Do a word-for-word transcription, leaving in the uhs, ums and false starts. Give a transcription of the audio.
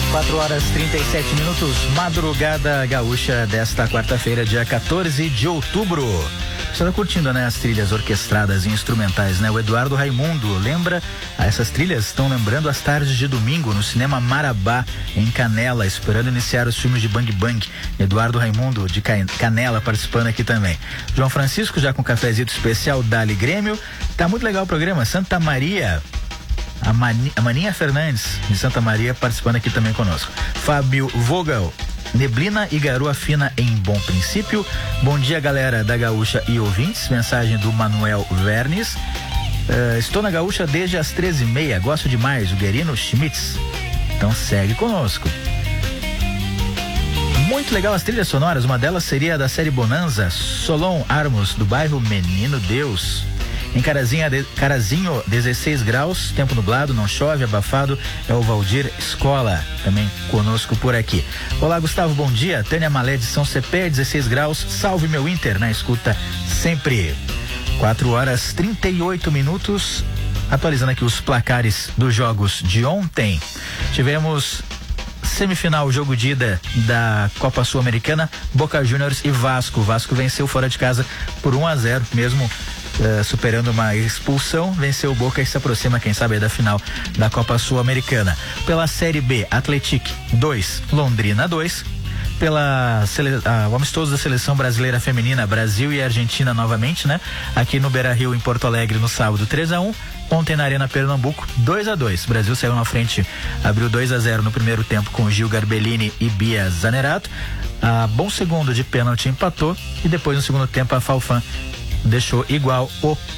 quatro horas e trinta e sete minutos, madrugada gaúcha desta quarta-feira, dia quatorze de outubro. Você tá curtindo, né, as trilhas orquestradas e instrumentais, né? O Eduardo Raimundo lembra, essas trilhas estão lembrando as tardes de domingo no cinema Marabá, em Canela, esperando iniciar os filmes de Bang Bang. Eduardo Raimundo de Canela participando aqui também. João Francisco já com cafezinho especial Dali Grêmio. Tá muito legal o programa. Santa Maria, a, Mani, a Maninha Fernandes de Santa Maria participando aqui também conosco. Fábio Vogel, neblina e garoa fina em Bom Princípio. Bom dia, galera da Gaúcha e ouvintes. Mensagem do Manuel Vernes. Uh, estou na Gaúcha desde as treze e meia. Gosto demais. O Guerino Schmitz. Então segue conosco. Muito legal as trilhas sonoras. Uma delas seria da série Bonanza, Solon Armos, do bairro Menino Deus. Em Carazinha, de, Carazinho, dezesseis graus, tempo nublado, não chove, abafado, é o Valdir Escola, também conosco por aqui. Olá, Gustavo, bom dia. Tânia Malé de São Cepé, dezesseis graus, salve meu Inter, na escuta sempre. quatro horas e trinta e oito minutos, atualizando aqui os placares dos jogos de ontem. Tivemos semifinal, jogo de ida da Copa Sul-Americana, Boca Juniors e Vasco. O Vasco venceu fora de casa por um a zero, mesmo Uh, superando uma expulsão, venceu o Boca e se aproxima, quem sabe, da final da Copa Sul-Americana. Pela Série B, Atlético dois, Londrina dois. Pela sele... uh, o amistoso da Seleção Brasileira Feminina, Brasil e Argentina novamente, né? Aqui no Beira-Rio, em Porto Alegre, no sábado, três a um. Ontem na Arena Pernambuco, dois a dois. Brasil saiu na frente, abriu dois a zero no primeiro tempo com Gil Garbellini e Bia Zanerato. A bom segundo de pênalti empatou e depois no segundo tempo a Falfan deixou igual o